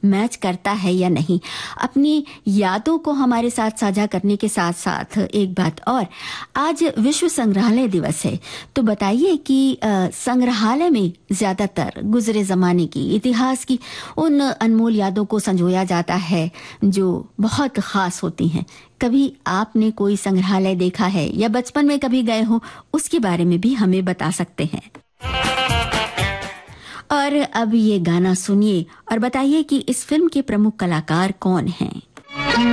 Match करता है या नहीं। अपनी यादों को हमारे साथ साझा करने के साथ साथ एक बात और, आज विश्व संग्रहालय दिवस है, तो बताइए कि संग्रहालय में ज्यादातर गुजरे जमाने की, इतिहास की उन अनमोल यादों को संजोया जाता है जो बहुत खास होती हैं। कभी आपने कोई संग्रहालय देखा है या बचपन में कभी गए हो, उसके बारे में भी हमें बता सकते हैं। और अब ये गाना सुनिए और बताइए कि इस फिल्म के प्रमुख कलाकार कौन हैं।